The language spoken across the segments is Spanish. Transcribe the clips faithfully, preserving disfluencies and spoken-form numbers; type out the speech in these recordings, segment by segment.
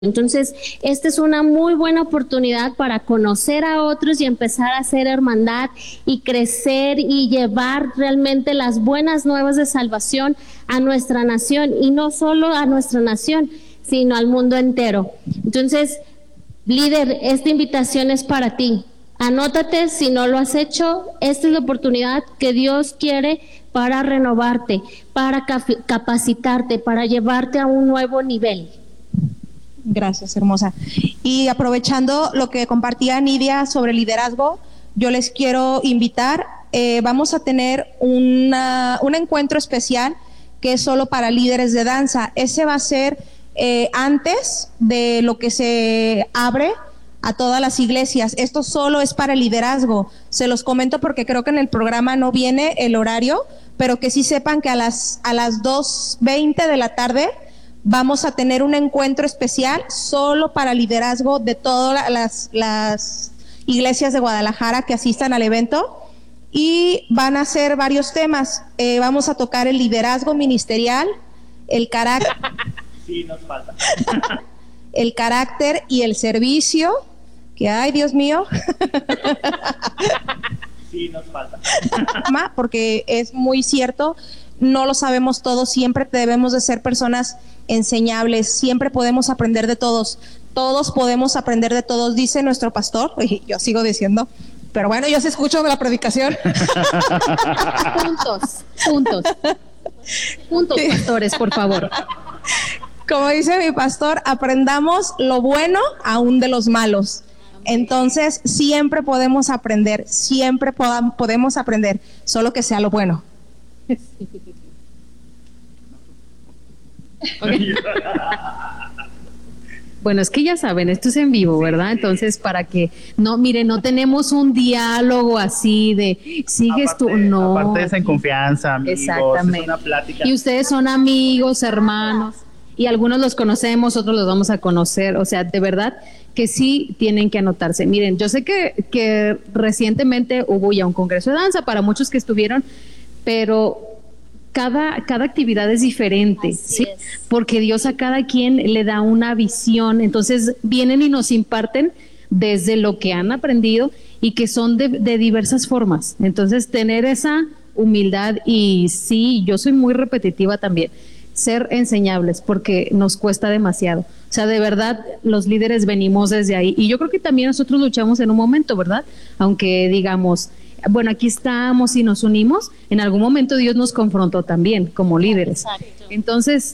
Entonces, esta es una muy buena oportunidad para conocer a otros y empezar a hacer hermandad y crecer y llevar realmente las buenas nuevas de salvación a nuestra nación, y no solo a nuestra nación, sino al mundo entero. Entonces, líder, esta invitación es para ti. Anótate si no lo has hecho. Esta es la oportunidad que Dios quiere para renovarte, para capacitarte, para llevarte a un nuevo nivel. Gracias, hermosa. Y aprovechando lo que compartía Nidia sobre liderazgo, yo les quiero invitar, eh, vamos a tener una, un encuentro especial que es solo para líderes de danza. Ese va a ser eh, antes de lo que se abre a todas las iglesias. Esto solo es para liderazgo. Se los comento porque creo que en el programa no viene el horario, pero que sí sepan que a las, a las dos veinte de la tarde vamos a tener un encuentro especial solo para liderazgo de todas las, las iglesias de Guadalajara que asistan al evento, y van a ser varios temas. Eh, vamos a tocar el liderazgo ministerial, el carácter, sí, nos falta. el carácter y el servicio, que ay, Dios mío. Sí, nos falta. Porque es muy cierto, no lo sabemos todo, siempre debemos de ser personas enseñables, siempre podemos aprender de todos, todos podemos aprender de todos, dice nuestro pastor, y yo sigo diciendo, pero bueno, yo sí escucho la predicación. Juntos, juntos, juntos, pastores, por favor. Como dice mi pastor, aprendamos lo bueno aún de los malos. Entonces, siempre podemos aprender, siempre podam- podemos aprender, solo que sea lo bueno. Okay. Bueno, es que ya saben, esto es en vivo, ¿verdad? Entonces, para que no, miren, no tenemos un diálogo así de sigues Aparte, tú, no. Aparte es en confianza, amigos. Exactamente. Es una plática. Y ustedes son amigos, hermanos, y algunos los conocemos, otros los vamos a conocer. O sea, de verdad que sí tienen que anotarse. Miren, yo sé que, que recientemente hubo ya un congreso de danza para muchos que estuvieron, pero Cada, cada actividad es diferente, Así ¿sí? es. Porque Dios a cada quien le da una visión, entonces vienen y nos imparten desde lo que han aprendido y que son de, de diversas formas. Entonces tener esa humildad, y sí, yo soy muy repetitiva también, ser enseñables, porque nos cuesta demasiado. O sea, de verdad, los líderes venimos desde ahí, y yo creo que también nosotros luchamos en un momento, ¿verdad? Aunque digamos, bueno, aquí estamos y nos unimos, en algún momento Dios nos confrontó también como líderes. Exacto. Entonces,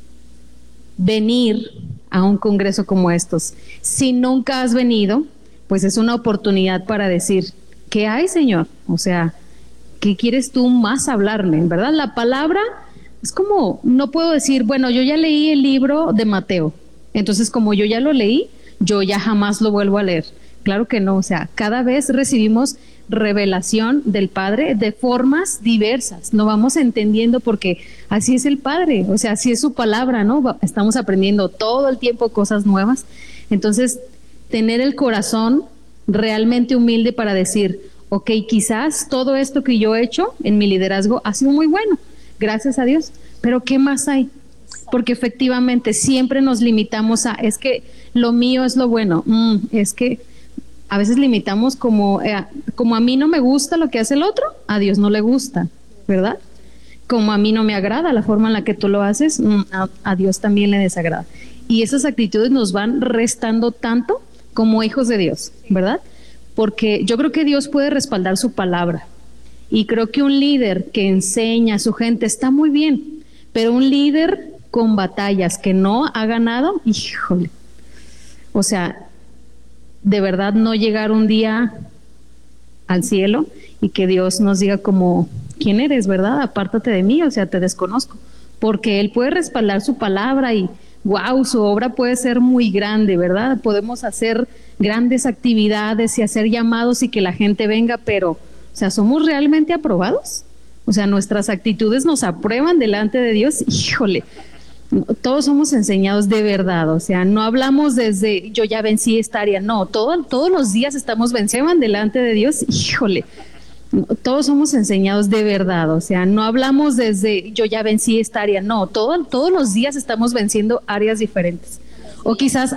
venir a un congreso como estos, si nunca has venido, pues es una oportunidad para decir, ¿qué hay, Señor? O sea, ¿qué quieres tú más hablarme? ¿Verdad? La palabra es como, no puedo decir, bueno, yo ya leí el libro de Mateo, entonces como yo ya lo leí, yo ya jamás lo vuelvo a leer. Claro que no, o sea, cada vez recibimos revelación del Padre de formas diversas, lo vamos entendiendo porque así es el Padre, o sea, así es su palabra, ¿no? Estamos aprendiendo todo el tiempo cosas nuevas. Entonces, tener el corazón realmente humilde para decir, ok, quizás todo esto que yo he hecho en mi liderazgo ha sido muy bueno, gracias a Dios, pero ¿qué más hay? Porque efectivamente siempre nos limitamos a, es que lo mío es lo bueno, mm, es que a veces limitamos como, eh, como a mí no me gusta lo que hace el otro, a Dios no le gusta, ¿verdad? Como a mí no me agrada la forma en la que tú lo haces, a, a Dios también le desagrada. Y esas actitudes nos van restando tanto como hijos de Dios, ¿verdad? Porque yo creo que Dios puede respaldar su palabra. Y creo que un líder que enseña a su gente está muy bien, pero un líder con batallas que no ha ganado, híjole, o sea, de verdad no llegar un día al cielo y que Dios nos diga como, ¿quién eres, verdad? Apártate de mí, o sea, te desconozco, porque Él puede respaldar su palabra y wow, su obra puede ser muy grande, ¿verdad? Podemos hacer grandes actividades y hacer llamados y que la gente venga, pero, o sea, ¿somos realmente aprobados? O sea, nuestras actitudes nos aprueban delante de Dios, híjole. Todos somos enseñados de verdad, o sea, no hablamos desde yo ya vencí esta área, no, todo, todos los días estamos venciendo delante de Dios, híjole, todos somos enseñados de verdad, o sea, no hablamos desde yo ya vencí esta área, no, todo, todos los días estamos venciendo áreas diferentes, o quizás